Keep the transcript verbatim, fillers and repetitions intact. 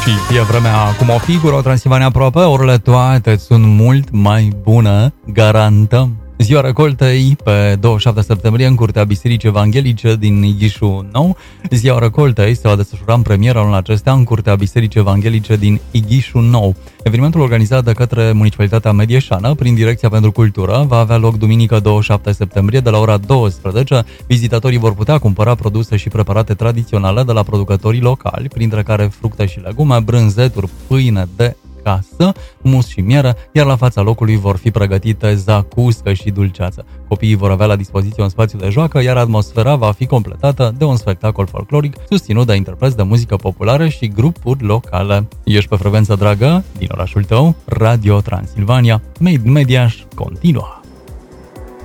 Și fie vremea cum o fi, cu o Transilvania aproape, orele toate sunt mult mai bune, garantăm. Ziua recoltei pe douăzeci și șapte septembrie în Curtea Bisericii Evanghelice din Ighișu Nou. Ziua recoltei se va desfășura în premieră anul acesta în Curtea Bisericii Evanghelice din Ighișu Nou. Evenimentul organizat de către Municipalitatea Medieșană prin Direcția pentru Cultură va avea loc duminică douăzeci și șapte septembrie de la ora douăsprezece. Vizitatorii vor putea cumpăra produse și preparate tradiționale de la producătorii locali, printre care fructe și legume, brânzeturi, pâine de casă, mus și miere, iar la fața locului vor fi pregătite zacuscă și dulceață. Copiii vor avea la dispoziție un spațiu de joacă, iar atmosfera va fi completată de un spectacol folcloric susținut de interpreți de muzică populară și grupuri locale. Ești pe frecvență dragă din orașul tău, Radio Transilvania, Made in Mediaș continuă.